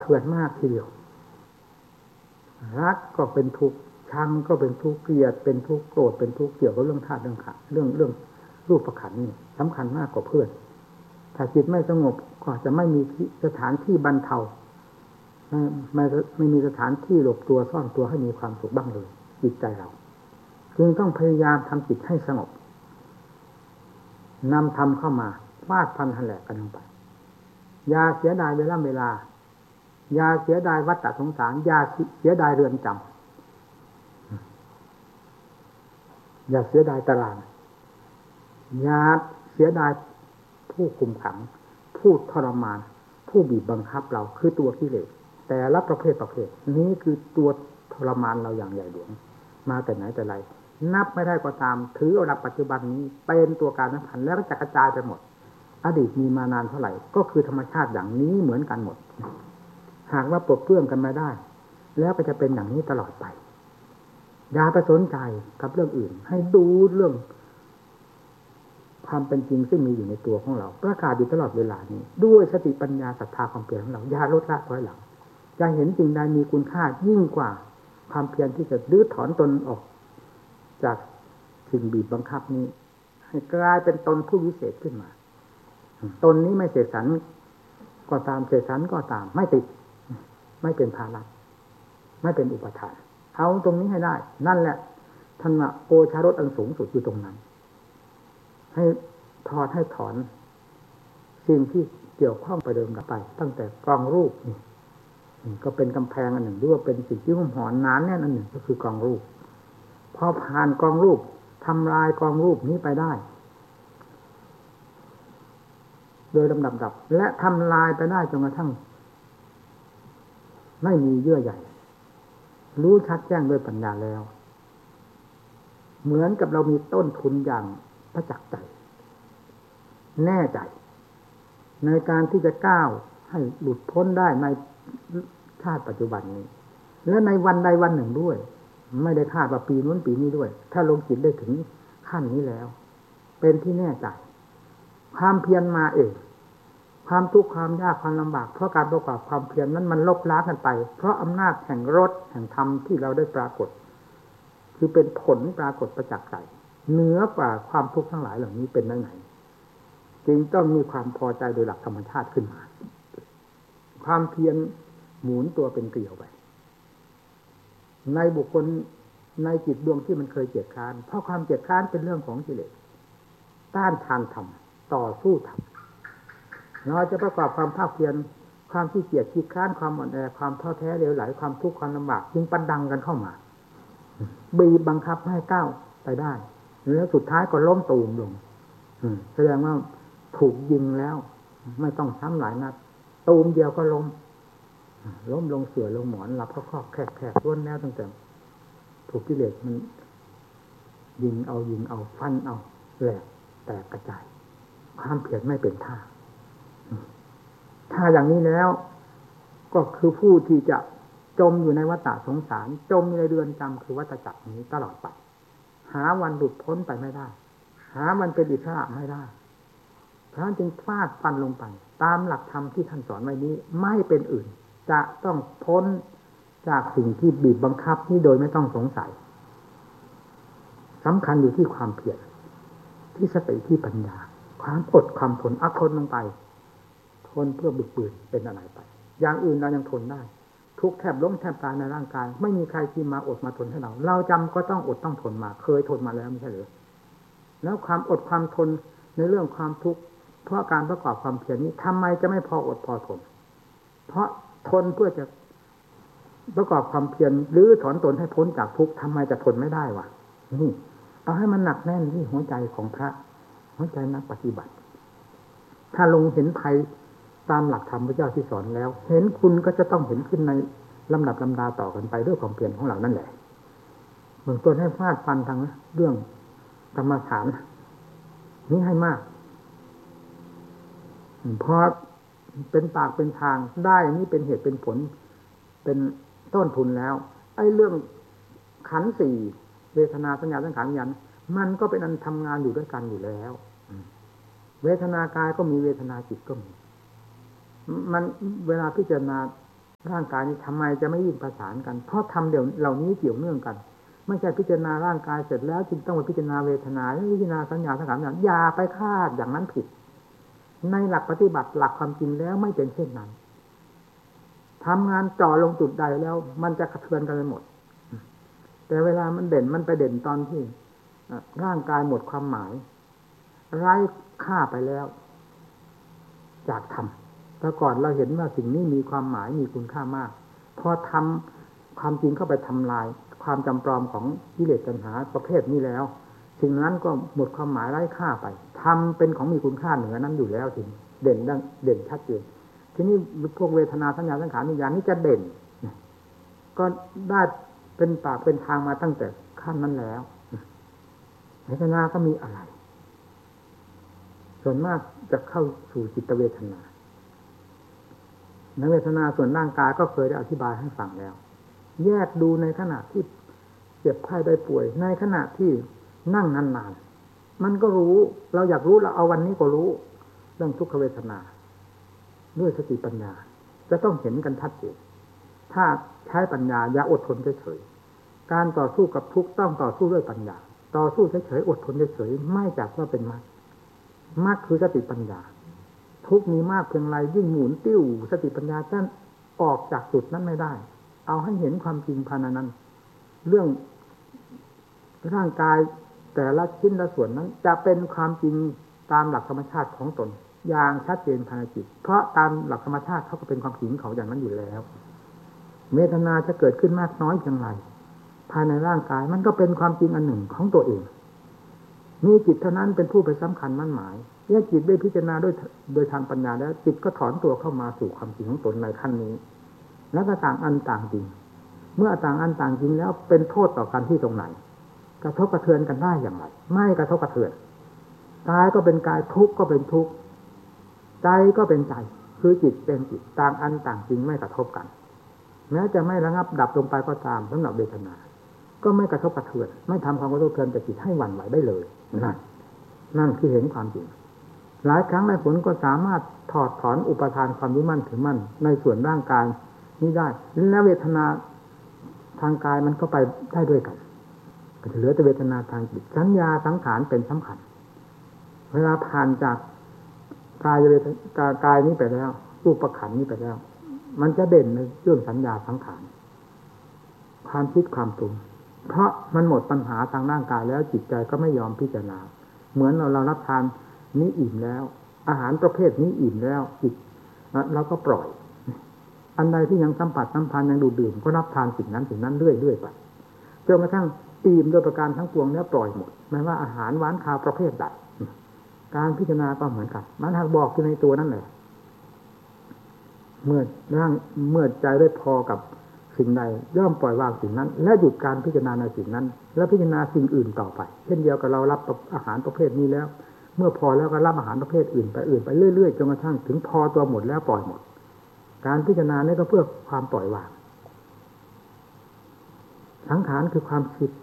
ถื่อนมากทีเดียวรักก็เป็นทุกข์ชังก็เป็นทุกข์เกลียดเป็นทุกข์โกรธเป็นทุกข์เกี่ยวกับเรื่องธาตุเรื่องขันธ์เรื่องรูปขันธ์นี่สำคัญมากกว่าเพื่อนถ้าจิตไม่สงบก็จะไม่มีสถานที่บรรเทาไม่มีสถานที่หลบตัวซ่อนตัวให้มีความสุขบ้างเลยจิตใจเราจึงต้องพยายามทำจิตให้สงบนำธรรมเข้ามาฟาดพันหันแหลกกันลงไปอย่าเสียดายเวลาอย่าเสียดายวัฏสงสารอย่าเสียดายเรือนจำอย่าเสียดายตารางอย่าเสียดายผู้คุมขังผู้ทรมานผู้บีบบังคับเราคือตัวกิเลสแต่ละประเภทนี้คือตัวทรมานเราอย่างใหญ่หลวงมาแต่ไหนแต่ไรนับไม่ได้ก็ตามถือเอาหลักปัจจุบันนี้เป็นตัวการสำคัญแล้วก็จะกระจายไปหมดอดีตมีมานานเท่าไหร่ก็คือธรรมชาติอย่างนี้เหมือนกันหมดหากว่าปลดเปลื้องกันไม่ได้แล้วก็จะเป็นอย่างนี้ตลอดไปอย่าไปสนใจกับเรื่องอื่นให้ดูเรื่องความเป็นจริงซึ่งมีอยู่ในตัวของเราประกาศอยู่ตลอดเวลานี้ด้วยสติปัญญาศรัทธาความเพียรของเราอย่าลดละถอยหลังจะเห็นสิ่งใดมีคุณค่ายิ่งกว่าความเพียรที่จะรื้อถอนตนออกจากสิ่งบีบบังคับนี้ให้กลายเป็นตนผู้วิเศษขึ้นมาตนนี้ไม่เสกสรรก็ตามเสกสรรก็ตามไม่ติดไม่เป็นภาระไม่เป็นอุปทานเอาตรงนี้ให้ได้นั่นแหละธรรมะโอชารสอันสูงสุดอยู่ตรงนั้นให้ถอดให้ถอนสิ่งที่เกี่ยวข้องไปเดิมไปตั้งแต่กองรูปนี่ก็เป็นกำแพงอันหนึ่งหรือว่าเป็นสิ่งที่หุ้มห่อหนาแน่นอันหนึ่งก็คือกองรูปพอผ่านกองรูปทำลายกองรูปนี้ไปได้โดยลำดับและทำลายไปได้จนกระทั่งไม่มีเยื่อใยรู้ชัดแจ้งด้วยปัญญาแล้วเหมือนกับเรามีต้นทุนอย่างประจักษ์ใจแน่ใจในการที่จะก้าวให้หลุดพ้นได้ในชาติปัจจุบันนี้และในวันใดวันหนึ่งด้วยไม่ได้คาดว่าปีนู้นปีนี้ด้วยถ้าลงจิตได้ถึงขั้นนี้แล้วเป็นที่แน่ใจความเพียรมาเองความทุกข์ความยากความลำบากเพราะการประกอบความเพียรนั้นมันลบล้างกันไปเพราะอำนาจแห่งรสแห่งธรรมที่เราได้ปรากฏคือเป็นผลปรากฏประจักษ์ใจเหนือกว่าความทุกข์ทั้งหลายเหล่านี้เป็นได้ไงจึงต้องมีความพอใจโดยหลักธรรมชาติขึ้นมาความเพียรหมุนตัวเป็นเกลียวไปในบุคคลในจิตดวงที่มันเคยเกียจคร้านเพราะความเกียจคร้านเป็นเรื่องของกิเลสต้านทานธรรมต่อสู้ธรรมเราจะประกอบความภาคเพียรความขี้เกียจขี้คร้านความอ่อนแอความท้อแท้เลวไหลความทุกข์ความลำบากจึงประดังกันเข้ามาบีบบังคับให้ก้าวไปได้แล้วสุดท้ายก็ล้มตูมลงแสดงว่าถูกยิงแล้วไม่ต้องซ้ำหลายนัดตูมเดียวก็ล้มลงเสื่อลงหมอนหลับข้อแคบล้วนแล้วตั้งแต่ถูกกิเลสมันยิงเอาฟันเอาแหลกแตกกระจายความเพียรไม่เป็นท่าถ้าอย่างนี้แล้วก็คือผู้ที่จะจมอยู่ในวัฏสงสารจมอยู่ในเรือนจำคือวัฏจักรนี้ตลอดไปหาวันหลุดพ้นไปไม่ได้หามันเป็นอิสระไม่ได้เพราะฉะนั้นจึงฟาดฟันลงไปตามหลักธรรมที่ท่านสอนไว้นี้ไม่เป็นอื่นจะต้องพ้นจากสิ่งที่บีบบังคับนี้โดยไม่ต้องสงสัยสำคัญอยู่ที่ความเพียรที่สติที่ปัญญาความอดความทนอดทนลงไปทนเพื่อบึกบืนเป็นอะไรไปอย่างอื่นเรายังทนได้ทุกแทบล้มแทบตายในร่างกายไม่มีใครที่มาอดมาทนให้เราจำก็ต้องอดต้องทนมาเคยทนมาแล้วไม่ใช่หรือแล้วความอดความทนในเรื่องความทุกข์เพราะการประกอบความเพียรนี้ทำไมจะไม่พออดพอทนเพราะทนเพื่อจะประกอบความเพียรหรือถอนตนให้พ้นจากทุกข์ทำไมจะทนไม่ได้วะนี่เอาให้มันหนักแน่นที่หัวใจของพระหัวใจนักปฏิบัติถ้าลงเห็นภัยตามหลักธรรมพระเจ้าที่สอนแล้วเห็นคุณก็จะต้องเห็นขึ้นในลำดับลำดาต่อกันไปด้วยความเพียรของเรานั่นแหละเบื้องต้นให้ฟาดฟันทางเรื่องกรรมฐานนี้ให้มากเพราะเป็นปากเป็นทางได้นี่เป็นเหตุเป็นผลเป็นต้นทุนแล้วไอ้เรื่องขันธ์สี่เวทนาสัญญาสังขารวิญญาณมันก็เป็นอันทำงานอยู่ด้วยกันอยู่แล้วเวทนากายก็มีเวทนาจิตก็มีมันเวลาพิจารณาร่างกายนี้ทำไมจะไม่ยิ่งประสานกันเพราะทำเดี๋ยวเหล่านี้เกี่ยวเนื่องกันไม่ใช่พิจารณาร่างกายเสร็จแล้วจึงต้องไปพิจารณาเวทนาพิจารณาสัญญาสังขารอย่าไปคาดอย่างนั้นผิดในหลักปฏิบัติหลักความจริงแล้วไม่เป็นเช่นนั้นทำงานจ่อลงจุดใดแล้วมันจะกระเทือนกันไปหมดแต่เวลามันเด่นมันไปเด่นตอนที่ร่างกายหมดความหมายไร้ค่าไปแล้วจากธรรมแต่ก่อนเราเห็นว่าสิ่งนี้มีความหมายมีคุณค่ามากพอทำความจริงเข้าไปทำลายความจำปลอมของกิเลสตัณหาประเภทนี้แล้วสิ่งนั้นก็หมดความหมายไร้ค่าไปทำเป็นของมีคุณค่าเหนือนั้นอยู่แล้วทีนี้เด่นชัดเจนทีนี้พวกเวทนาสัญญาสังขารวิญญาณนี่จะเด่นก็ได้เป็นปากเป็นทางมาตั้งแต่ขั้นนั้นแล้วเวทนาก็มีอะไรส่วนมากจะเข้าสู่จิตเวทนาในเวทนาส่วนร่างกายก็เคยได้อธิบายให้ฟังแล้วแยกดูในขณะที่เจ็บไข้ได้ป่วยในขณะที่นั่งนานๆมันก็รู้เราอยากรู้เราเอาวันนี้ก็รู้เรื่องทุกขเวทนาด้วยสติปัญญาจะต้องเห็นกันชัดเจนถ้าใช้ปัญญาอย่าอดทนเฉยๆการต่อสู้กับทุกข์ต้องต่อสู้ด้วยปัญญาต่อสู้เฉยๆอดทนเฉยๆไม่จัดว่าเป็นมรรคมรรคคือสติปัญญาทุกข์มีมากเพียงไรยิ่งหมุนติ้วสติปัญญาท่านออกจากจุดนั้นไม่ได้เอาให้เห็นความจริงภายในนั้นเรื่องร่างกายแต่ละชิ้นละส่วนนั้นจะเป็นความจริงตามหลักธรรมชาติของตนอย่างชัดเจนภายในจิตเพราะตามหลักธรรมชาติเขาก็เป็นความจริงเขาอย่างนั้นอยู่แล้วเวทนาจะเกิดขึ้นมากน้อยเพียงไรภายในร่างกายมันก็เป็นความจริงอันหนึ่งของตัวเองมีจิตเท่านั้นเป็นผู้ไปสำคัญมั่นหมายเมื่อจิตได้พิจารณาโดยทางปัญญาแล้วจิตก็ถอนตัวเข้ามาสู่ความจริงของตนในขั้นนี้แล้วก็ต่างอันต่างจริงเมื่อต่างอันต่างจริงแล้วเป็นโทษต่อกันที่ตรงไหนกระทบกระเทือนกันได้อย่างไรไม่กระทบกระเทือนกายก็เป็นกายทุกข์ก็เป็นทุกข์ใจก็เป็นใจคือจิตเป็นจิตต่างอันต่างจริงไม่กระทบกันแม้จะไม่ระงับดับลงไปก็ตามสำหรับเวทนาก็ไม่กระทบกระเทือนไม่ทำความกระทบกระเทือนแต่จิตให้หวั่นไหวได้เลยนั่นคือเห็นความจริงหลายครั้งหลายผลก็สามารถถอดถอนอุปทานความยึดมั่นถือมั่นในส่วนร่างกายนี้ได้และเวทนาทางกายมันก็ไปได้ด้วยกันก็จะเหลือแต่เวทนาทางจิตสัญญาสังขารเป็นสำคัญเวลาผ่านจากกายนี้ไปแล้วรูปขันธ์นี้ไปแล้วมันจะเด่นในเรื่องสัญญาสังขารความคิดความปรุงเพราะมันหมดปัญหาทางร่างกายแล้วจิตใจก็ไม่ยอมพิจารณาเหมือนเรารับทานนี้อิ่มแล้วอาหารประเภทนี้อิ่มแล้วจิตเราก็ปล่อยอันใดที่ยังสัมผัสสัมพันธ์ยังดูดื่มก็รับทานสิ่งนั้นเรื่อยๆไปจนกระทั่งอิ่มโดยประการทั้งปวงแล้วปล่อยหมดไม่ว่าอาหารหวานคาวประเภทใดการพิจารณาก็เหมือนกันมันหากบอกอยู่ในตัวนั่นแหละเมื่อใจได้พอกับสิ่งใดย่อมปล่อยวางสิ่งนั้นและหยุดการพิจารณาในสิ่งนั้นแล้วพิจารณาสิ่งอื่นต่อไปเช่นเดียวกับเรารับอาหารประเภทนี้แล้วเมื่อพอแล้วก็รับอาหารประเภทอื่นไปเรื่อยๆจนกระทั่งถึงพอตัวหมดแล้วปล่อยหมดการพิจารณานี่ก็เพื่อความปล่อยวางสังขารคือความคิด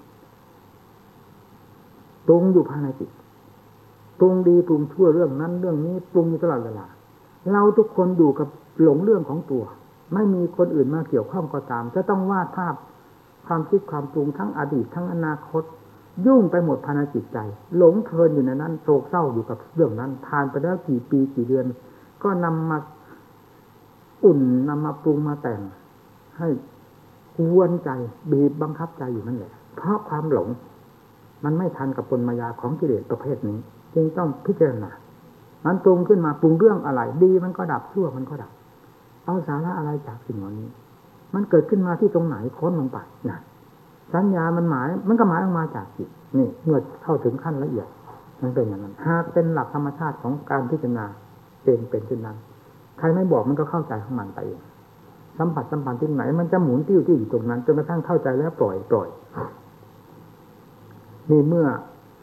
ปรุงอยู่ภายในจิตปรุงดีปรุงชั่วเรื่องนั้นเรื่องนี้ปรุงอยู่ตลอดเวลาเราทุกคนอยู่กับหลงเรื่องของตัวไม่มีคนอื่นมาเกี่ยวข้องก็ตามจะต้องวาดภาพความคิดความปรุงทั้งอดีตทั้งอนาคตยุ่งไปหมดภายในจิตใจหลงเพลินอยู่ในนั้นโศกเศร้าอยู่กับเรื่องนั้นผ่านไปแล้วกี่ปีกี่เดือนก็นำมาอุ่นนำมาปรุงมาแต่งให้กวนใจบีบบังคับใจอยู่นั่นแหละเพราะความหลงมันไม่ทันกับปนมายาของกิเลสประเภทนี้จึงต้องพิจารณามันปรุงขึ้นมาปรุงเรื่องอะไรดีมันก็ดับชั่วมันก็ดับเอาสาระอะไรจากสิ่งเหล่านี้มันเกิดขึ้นมาที่ตรงไหนค้นลงไปนะสัญญามันหมายมันก็หมายออกมาจากจิตนี่เมื่อเข้าถึงขั้นละเอียดมันเป็นอย่างนั้นหากเป็นหลักธรรมชาติของการพิจารณาเป็นเช่นนั้นใครไม่บอกมันก็เข้าใจของมันไปเองสัมผัสสัมพันธ์ที่ไหนมันจะหมุนติ้วที่อยู่ตรงนั้นจนกระทั่งเข้าใจแล้วปล่อยนี่เมื่อ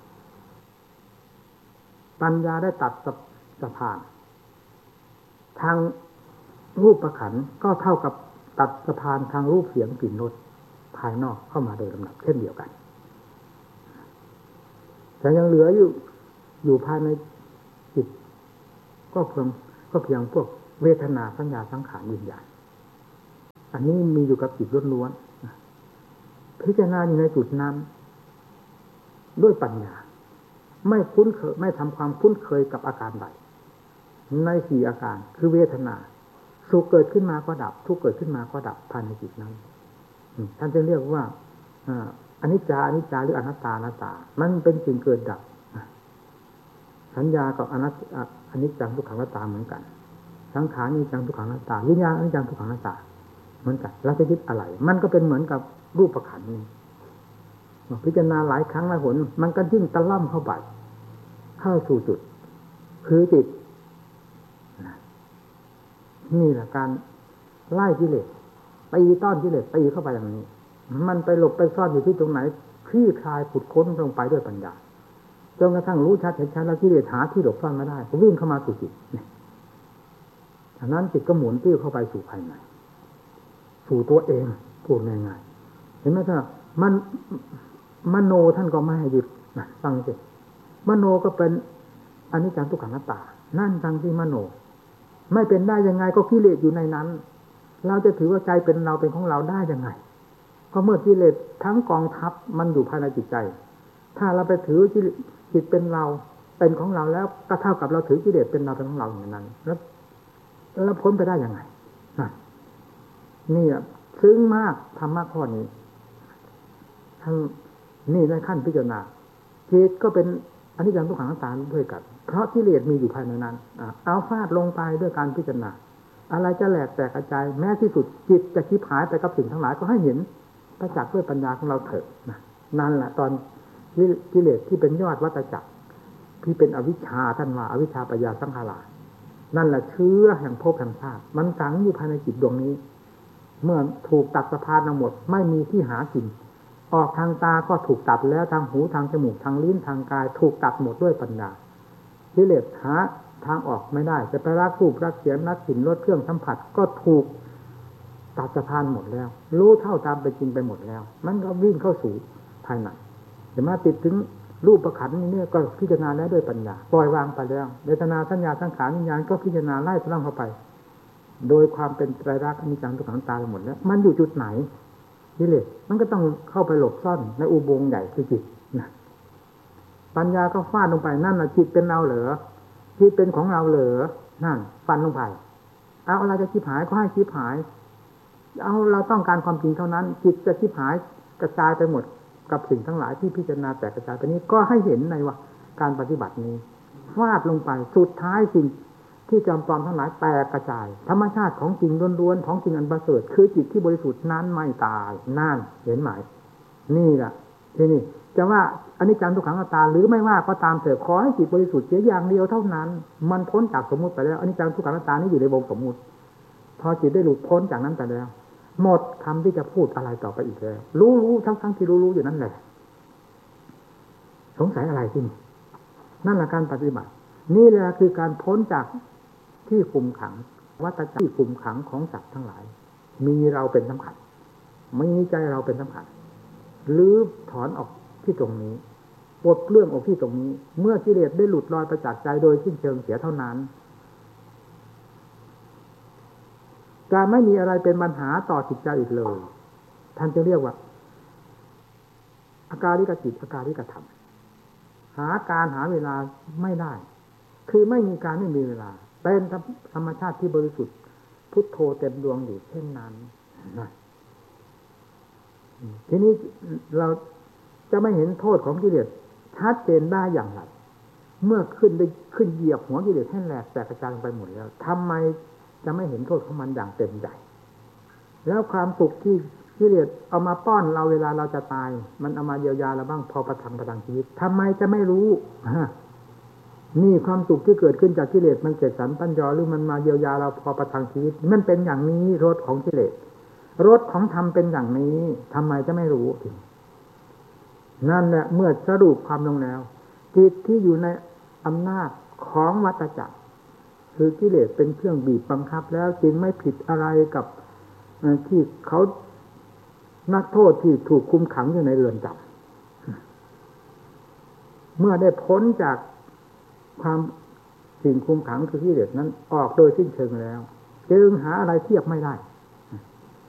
ปัญญาได้ตัดสะพานทางรูปขันธ์ก็เท่ากับตัดสะพานทางรูปเสียงกลิ่นรสภายนอกเข้ามาโดยลำดับเช่นเดียวกันแต่ยังเหลืออยู่ภายในจิตก็เพียงพวกเวทนาสัญญาสังขารวิญญาณอันนี้มีอยู่กับจิตล้วนๆพิจารณาอยู่ในจุดนั้นด้วยปัญญาไม่คุ้นเคยไม่ทำความคุ้นเคยกับอาการใดใน4อาการคือเวทนาสุขเกิดขึ้นมาก็ดับทุกข์เกิดขึ้นมาก็ดับภายในจิตนั้นท่านจะเรียกว่าอนิจจาหรืออนัตตามันเป็นสิ่งเกิดดับสัญญากับอนิจจังทุกขังอนัตตาเหมือนกันสังขารอนิจจังทุกขังอนัตตาวิญญาณอนิจจังทุกขังอนัตตาเหมือนกันเราจะยึดอะไรมันก็เป็นเหมือนกับรูปขันธ์นี่พิจารณาหลายครั้งหลายหนมันก็ยิ่งตะล่อมเข้าไปเข้าสู่จุดคือจิตนี่แหละการไล่กิเลสตีต้อนกิเลสตีเข้าไปอย่างนี้มันไปหลบไปซ่อนอยู่ที่ตรงไหนคลี่คลายขุดค้นลงไปด้วยปัญญาจนกระทั่งรู้ชัดเห็นชัดแล้วกิเลสหาที่หลบซ่อนไม่ได้ก็วิ่งเข้ามาสู่จิตฉะนั้นจิตก็หมุนติ้วเข้าไปสู่ภายในสู่ตัวเองพูดง่ายๆเห็นไหมท่านมันมโนท่านก็ไม่ให้หยุดฟังสิมโนก็เป็นอนิจจังทุกขังอนัตตานั่นทั้งที่มโนไม่เป็นได้ยังไงก็กิเลสอยู่ในนั้นเราจะถือว่าใจเป็นเราเป็นของเราได้ยังไงก็เมื่อกิเลสทั้งกองทัพมันอยู่ภายในจิตใจถ้าเราไปถือจิตเป็นเราเป็นของเราแล้วก็เท่ากับเราถือกิเลสเป็นเราเป็นของเราอย่างนั้นแล้วพ้นไปได้ยังไงนี่ซึ้งมากธรรมะข้อนี้ทั้งนี่ในขั้นพิจารณาจิตก็เป็นอนิจจังทุกขังอนัตตาด้วยกันเพราะกิเลสมีอยู่ภายในนั้นเอาฟาดลงไปด้วยการพิจารณาอะไรจะแหลกแตกกระจายแม้ที่สุดจิตจะชิบหายไปกับสิ่งทั้งหลายก็ให้เห็นประจักษ์ด้วยปัญญาของเราเถิดนั่นแหละตอนกิเลสที่เป็นยอดวัฏจักรที่เป็นอวิชชาท่านว่าอวิชชาปัญญาสังขารานั่นแหละเชื้อแห่งภพแห่งชาติมันฝังอยู่ภายในจิตดวงนี้เมื่อถูกตัดสะพานทั้งหมดไม่มีที่หากินออกทางตาก็ถูกตัดแล้วทางหูทางจมูกทางลิ้นทางกายถูกตัดหมดด้วยปัญญากิเลสหาทางออกไม่ได้จะไปรักรูปรักเสียงรักกลิ่นรสเครื่องสัมผัสก็ถูกตัดสะพานหมดแล้วรู้เท่าตามเป็นจริงไปหมดแล้วมันก็วิ่งเข้าสู่ภายในแต่มาติดถึงรูปประขันนี่ก็พิจารณาแล้วด้วยปัญญาปล่อยวางไปแล้วเวทนาสัญญาสังขารวิญญาณก็พิจารณาไล่ตามเข้าไปโดยความเป็นไตรลักษณ์อนิจจังทุกขังอนัตตาไปหมดแล้วมันอยู่จุดไหนกิเลสมันก็ต้องเข้าไปหลบซ่อนในอุโมงค์ใหญ่คือจิตนะปัญญาก็ฟาดลงไปนั่นน่ะจิตเป็นเราเหรอจิตเป็นของเราเหรอนั่นฟันลงไปเอาอะไรจะชิบหายก็ให้ชิบหายเอาเราต้องการความจริงเท่านั้นจิตจะชิบหายกระจายไปหมดกับสิ่งทั้งหลายที่พิจารณาแตกกระจายไปนี้ก็ให้เห็นในว่าการปฏิบัตินี้ฟาดลงไปสุดท้ายสิ่งที่จำปลอมทั้งหลายแตกกระจายธรรมชาติของจริงล้วนๆของจริงอันประเสริฐคือจิตที่บริสุทธิ์นั้นไม่ตายนั่นเห็นไหมนี่แหละที่นี่จะว่าอนิจจังทุกขังอนัตตาหรือไม่ว่าก็ตามเถิดขอให้จิตบริสุทธิ์เสียอย่างเดียวเท่านั้นมันพ้นจากสมมุติไปแล้วอนิจจังทุกขังอนัตตานี่อยู่ในวงสมมุติพอจิตได้หลุดพ้นจากนั้นไปแล้วหมดคำที่จะพูดอะไรต่อไปอีกแล้วรู้ทั้งที่รู้อยู่นั่นแหละสงสัยอะไรที่นี่นั่นแหละการปฏิบัตินี่แหละคือการพ้นจากที่คุมขังวัฏจักรที่คุมขังของสัตว์ทั้งหลายมีเราเป็นสำคัญไม่มีใจเราเป็นสำคัญหรือถอนออกที่ตรงนี้ปลดเรื่องออกที่ตรงนี้เมื่อกิเลสได้หลุดลอยไปจากใจโดยสิ้นเชิงเสียเท่านั้นการไม่มีอะไรเป็นปัญหาต่อจิตใจอีกเลยท่านจะเรียกว่าอาการลิกจิตอาการลิกธรรมหาการหาเวลาไม่ได้คือไม่มีการไม่มีเวลาเป็นธรรมชาติที่บริสุทธิ์พุทโธเต็มดวงอยู่เช่นนั้นนะทีนี้เราจะไม่เห็นโทษของกิเลสชัดเจนได้อย่างไรเมื่อขึ้นเหยียบหัวกิเลสให้แหลกแตกกระจายไปหมดแล้วทำไมจะไม่เห็นโทษของมันอย่างเต็มใจแล้วความสุขที่กิเลสเอามาป้อนเราเวลาเราจะตายมันเอามาเยียวยาเราบ้างพอประทังชีวิตทำไมจะไม่รู้นี่ความสุขที่เกิดขึ้นจากกิเลสมันเกิดสันปัญญาหรือมันมาเยียวยาเราพอประทังชีวิตมันเป็นอย่างนี้รสของกิเลสรสของธรรมเป็นอย่างนี้ทำไมจะไม่รู้นั่นแหละเมื่อสรุปความลงแล้วจิตที่อยู่ในอำนาจของวัฏจักรคือกิเลสเป็นเครื่องบีบบังคับแล้วจึงไม่ผิดอะไรกับที่เขานักโทษที่ถูกคุมขังอยู่ในเรือนจำเมื่อได้พ้นจากความสิ่งคุมขังคือกิเลสนั้นออกโดยสิ้นเชิงแล้วจึงหาอะไรเทียบไม่ได้